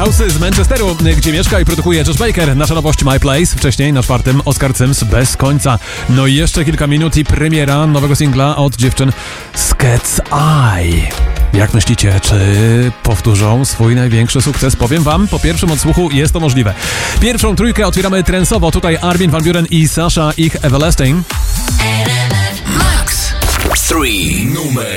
House z Manchesteru, gdzie mieszka i produkuje Josh Baker. Nasza nowość My Place, wcześniej na 4. Oscar Sims Bez końca. No i jeszcze kilka minut i premiera nowego singla od dziewczyn z Cat's Eye. Jak myślicie, czy powtórzą swój największy sukces? Powiem wam, po pierwszym odsłuchu jest to możliwe. Pierwszą trójkę otwieramy trensowo. Tutaj Armin van Buuren i Sasha, ich Everlasting. Max 3 numer